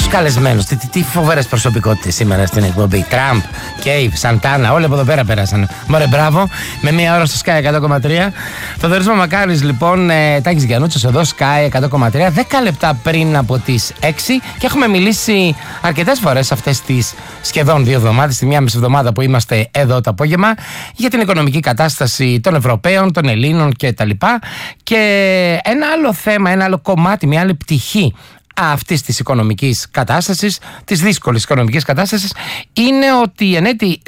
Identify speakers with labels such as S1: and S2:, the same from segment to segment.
S1: τους καλεσμένους. Τι φοβερές προσωπικότητες σήμερα στην εκπομπή. Τραμπ, Κέιβ, Σαντάνα, όλοι από εδώ πέρα πέρασαν. Μωρέ, μπράβο. Με μία ώρα στο Sky 100,3. Θοδωρής Μαμακάρης, λοιπόν, Τάκης Γιαννούτσος εδώ, Sky 100,3. 10 λεπτά πριν από τις 6 και έχουμε μιλήσει αρκετές φορές αυτές τις σχεδόν 2 εβδομάδες, τη μία μισή εβδομάδα που είμαστε εδώ το απόγευμα, για την οικονομική κατάσταση των Ευρωπαίων, των Ελλήνων κτλ. Και ένα άλλο θέμα, ένα άλλο κομμάτι, μια άλλη πτυχή αυτής της οικονομικής κατάστασης, της δύσκολης οικονομικής κατάστασης, είναι ότι εν έτη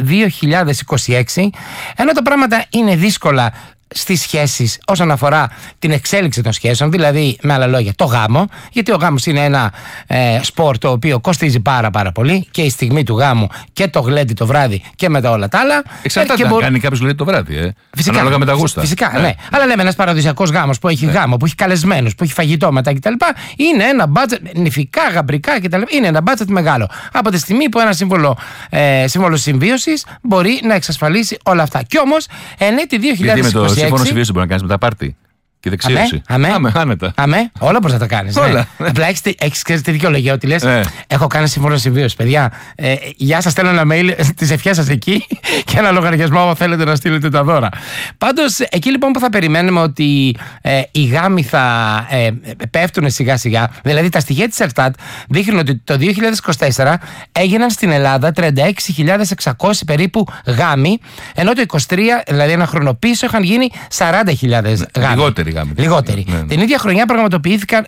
S1: 2026, ενώ τα πράγματα είναι δύσκολα στις σχέσεις όσον αφορά την εξέλιξη των σχέσεων, δηλαδή με άλλα λόγια το γάμο, γιατί ο γάμος είναι ένα σπορ το οποίο κοστίζει πάρα πολύ και η στιγμή του γάμου και το γλέντι το βράδυ και μετά όλα τα άλλα.
S2: Εξαρτάται αν κάνει κάποιος γλέντι το βράδυ,
S1: φυσικά,
S2: ανάλογα με τα γούστα.
S1: Φυσικά, ναι. Αλλά λέμε ένας παραδοσιακός γάμος που έχει γάμο, που έχει καλεσμένους, που έχει φαγητό μετά κτλ. Είναι ένα μπάτζετ, νηφικά, γαμπρικά κτλ. Είναι ένα μπάτζετ μεγάλο. Από τη στιγμή που ένα σύμβολο συμβίωσης μπορεί να εξασφαλίσει όλα αυτά. Κι όμως, εν έτη 2026.
S2: Σύμφωνο συμβίωση μπορεί να κάνει με τα πάρτι και δεξίωση. Άνετα.
S1: Όλα μπορεί να τα κάνει.
S2: Όλα.
S1: Απλά έχει τη δικαιολογία ότι λες έχω κάνει σύμφωνο συμβίωση. Παιδιά, γεια σας, στέλνω ένα mail, τις ευχές σας εκεί και ένα λογαριασμό αν θέλετε να στείλετε τα δώρα. Πάντως, εκεί λοιπόν που θα περιμένουμε ότι οι γάμοι θα πέφτουν σιγά σιγά, δηλαδή τα στοιχεία της Ελστάτ δείχνουν ότι το 2024 έγιναν στην Ελλάδα 36.600 περίπου γάμοι, ενώ το 2023, δηλαδή ένα χρόνο πίσω, είχαν γίνει 40.000 γάμοι. Λιγότεροι. Ναι. Την ίδια χρονιά πραγματοποιήθηκαν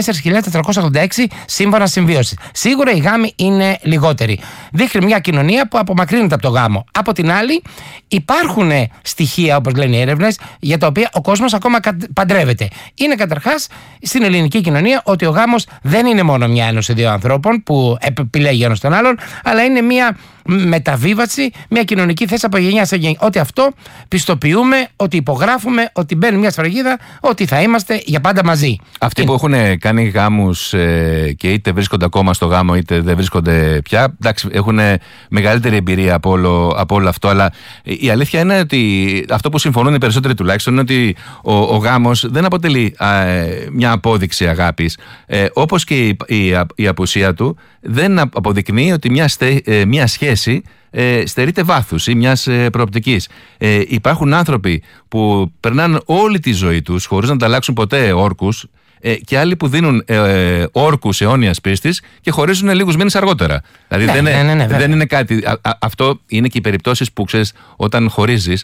S1: 14.486 σύμφωνα συμβίωσης. Σίγουρα οι γάμοι είναι λιγότεροι. Δείχνει μια κοινωνία που απομακρύνεται από το γάμο. Από την άλλη, υπάρχουν στοιχεία, όπως λένε οι έρευνες, για τα οποία ο κόσμος ακόμα παντρεύεται. Είναι καταρχάς στην ελληνική κοινωνία ότι ο γάμος δεν είναι μόνο μια ένωση δύο ανθρώπων που επιλέγει ένας τον άλλον, αλλά είναι μια μεταβίβαση, μια κοινωνική θέση από γενιά σε γενιά. Ότι αυτό πιστοποιούμε, ότι υπογράφουμε, ότι μπαίνει μια σφραγίδα, ότι θα είμαστε για πάντα μαζί.
S2: Αυτοί που έχουν κάνει γάμους και είτε βρίσκονται ακόμα στο γάμο είτε δεν βρίσκονται πια, εντάξει, έχουν μεγαλύτερη εμπειρία από όλο αυτό. Αλλά η αλήθεια είναι ότι αυτό που συμφωνούν οι περισσότεροι τουλάχιστον είναι ότι ο γάμος δεν αποτελεί μια απόδειξη αγάπης. Όπως και η απουσία του δεν αποδεικνύει ότι μια σχέση στερείται βάθους ή μιας προοπτικής. Υπάρχουν άνθρωποι που περνάνε όλη τη ζωή τους χωρίς να ανταλλάξουν ποτέ όρκους και άλλοι που δίνουν όρκους αιώνιας πίστης και χωρίζουν λίγους μήνες αργότερα. Δηλαδή δεν είναι κάτι. Αυτό είναι και οι περιπτώσεις που ξέρεις όταν χωρίζεις,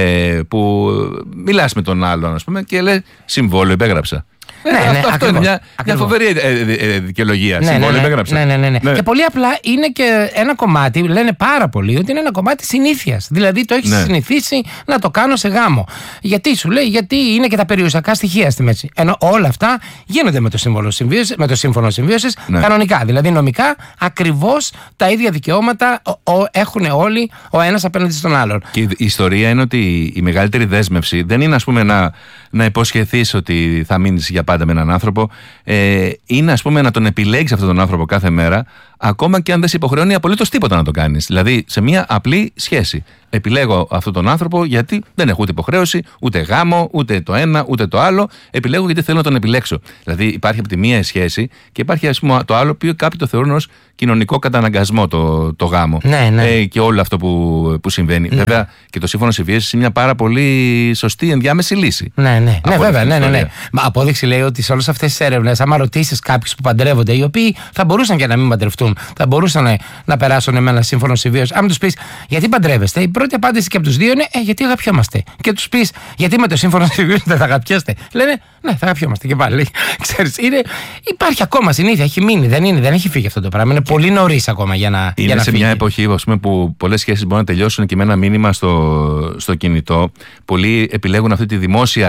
S2: που μιλάς με τον άλλον, ας πούμε, και λέει συμβόλαιο υπέγραψα. Αυτό είναι μια φοβερή δικαιολογία. Συμβόλαιο υπέγραψα.
S1: Ναι. Και πολύ απλά είναι και ένα κομμάτι, λένε πάρα πολύ, ότι είναι ένα κομμάτι συνήθειας. Δηλαδή το έχεις συνηθίσει να το κάνω σε γάμο. Γιατί σου λέει, γιατί είναι και τα περιουσιακά στοιχεία στη μέση. Ενώ όλα αυτά γίνονται με το σύμφωνο συμβίωσης κανονικά. Δηλαδή νομικά ακριβώς τα ίδια δικαιώματα έχουν όλοι ο ένας απέναντι στον άλλον.
S2: Και η ιστορία είναι ότι η μεγαλύτερη δέσμευση δεν είναι, ας πούμε, να υποσχεθείς ότι θα μείνεις για πάντα με έναν άνθρωπο, είναι, ας πούμε, να τον επιλέγεις αυτόν τον άνθρωπο κάθε μέρα, ακόμα και αν δεν σε υποχρεώνει απολύτως τίποτα να το κάνεις. Δηλαδή σε μια απλή σχέση. Επιλέγω αυτόν τον άνθρωπο γιατί δεν έχω ούτε υποχρέωση, ούτε γάμο, ούτε το ένα, ούτε το άλλο. Επιλέγω γιατί θέλω να τον επιλέξω. Δηλαδή υπάρχει από τη μία σχέση και υπάρχει, ας πούμε, το άλλο που κάποιοι το θεωρούν ως κοινωνικό καταναγκασμό το γάμο. Και όλο αυτό που συμβαίνει. Βέβαια και το σύμφωνο συμβίωσης είναι μια πάρα πολύ σωστή ενδιάμεση λύση.
S1: Βέβαια. Μα απόδειξη λέει ότι σε όλες αυτές τις έρευνες, άμα ρωτήσεις κάποιους που παντρεύονται, οι οποίοι θα μπορούσαν και να μην παντρευτούν, θα μπορούσαν να περάσουν με ένα σύμφωνο συμβίωσης, άμα τους πεις γιατί παντρεύεστε, η πρώτη απάντηση και από τους δύο είναι γιατί αγαπιόμαστε. Και τους πεις γιατί με το σύμφωνο συμβίωσης δεν θα αγαπιέστε. Λένε ναι, θα αγαπιόμαστε και πάλι. Ξέρεις, υπάρχει ακόμα συνήθεια, έχει μείνει, δεν έχει φύγει αυτό το πράγμα. Είναι πολύ νωρίς ακόμα για να φύγει.
S2: Είναι σε μια εποχή, ας πούμε, που πολλές σχέσεις μπορούν να τελειώσουν και με ένα μήνυμα στο κινητό. Πολλοί επιλέγουν αυτή τη δημόσια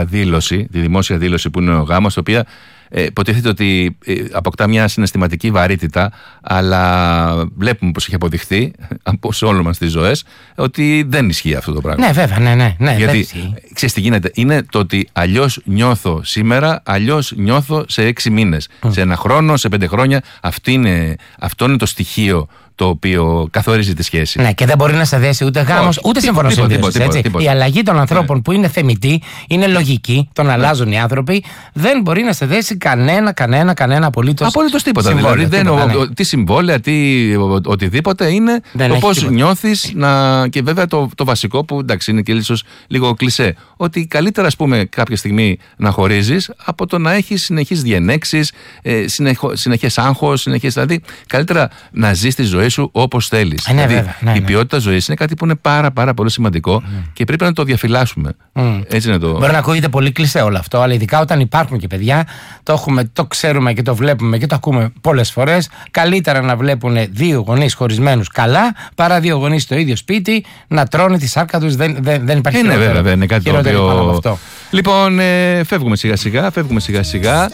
S2: δήλωση που είναι ο γάμος, η οποία υποτίθεται ότι αποκτά μια συναισθηματική βαρύτητα, αλλά βλέπουμε πως έχει αποδειχθεί σε όλες μας τις ζωές ότι δεν ισχύει αυτό το πράγμα.
S1: Ναι, βέβαια, ναι.
S2: Γιατί ξέρεις τι γίνεται, είναι το ότι αλλιώς νιώθω σήμερα, αλλιώς νιώθω σε 6 μήνες, σε 1 χρόνο, σε 5 χρόνια. Αυτό είναι το στοιχείο το οποίο καθορίζει τη σχέση.
S1: Ναι, και δεν μπορεί να σε δέσει ούτε γάμος, ούτε σύμφωνο συμβίωσης. Η αλλαγή των ανθρώπων που είναι θεμιτή, είναι λογική, τον αλλάζουν οι άνθρωποι, δεν μπορεί να σε δέσει κανένα απολύτως
S2: τίποτα. Δηλαδή, τι συμβόλαια, τι οτιδήποτε είναι το πώς νιώθεις. Και βέβαια το βασικό που εντάξει είναι και ίσως λίγο κλισέ, ότι καλύτερα, ας πούμε, κάποια στιγμή να χωρίζεις από το να έχεις συνεχείς διενέξεις, συνεχές άγχος, δηλαδή καλύτερα να ζεις τη ζωή σου όπως θέλεις. Δηλαδή η ποιότητα ζωής είναι κάτι που είναι πάρα πολύ σημαντικό και πρέπει να το διαφυλάσσουμε. Έτσι είναι το...
S1: Μπορεί να ακούγεται πολύ κλισέ όλο αυτό, αλλά ειδικά όταν υπάρχουν και παιδιά, το ξέρουμε και το βλέπουμε και το ακούμε πολλές φορές. Καλύτερα να βλέπουν δύο γονείς χωρισμένους καλά, παρά δύο γονείς στο ίδιο σπίτι να τρώνε τη σάρκα τους. Δεν υπάρχει χειρότερο.
S2: Βέβαια, είναι κάτι το οποίο... Λοιπόν, φεύγουμε σιγά σιγά.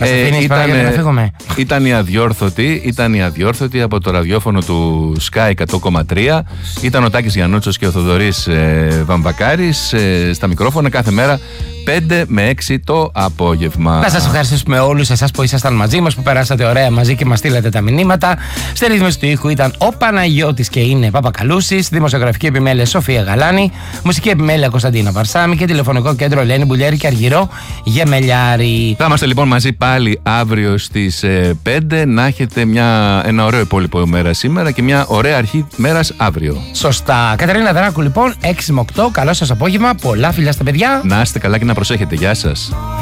S2: Ήταν η αδιόρθωτη από το ραδιόφωνο του Sky 100,3. Ήταν ο Τάκης Γιαννούτσος και ο Θοδωρής Βαμβακάρης στα μικρόφωνα κάθε μέρα 5 με 6 το απόγευμα. Να
S1: σας ευχαριστήσουμε όλους εσάς που ήσασταν μαζί μας, που περάσατε ωραία μαζί και μας στείλατε τα μηνύματα. Στη ρύθμιση του ήχου ήταν ο Παναγιώτης και είναι Παπακαλούσης, δημοσιογραφική επιμέλεια Σοφία Γαλάνη, μουσική επιμέλεια Κωνσταντίνα Βαρσάμη και τηλεφωνικό κέντρο Ελένη Μπουλιέρη και Αργυρό Γεμελιάρη.
S2: Θα είμαστε λοιπόν μαζί πάλι αύριο στις 5. Να έχετε ένα ωραίο υπόλοιπο μέρα σήμερα και μια ωραία αρχή μέρας αύριο.
S1: Σωστά. Κατερίνα Δράκου λοιπόν, 6 με 8. Καλό σας απόγευμα. Πολλά φιλιά στα παιδιά.
S2: Να είστε καλά και να προσέχετε. Γεια σας.